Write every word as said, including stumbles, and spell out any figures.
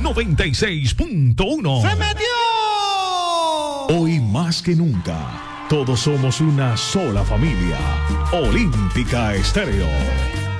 noventa y seis punto uno. ¡Se metió! Hoy más que nunca, todos somos una sola familia. Olímpica Estéreo.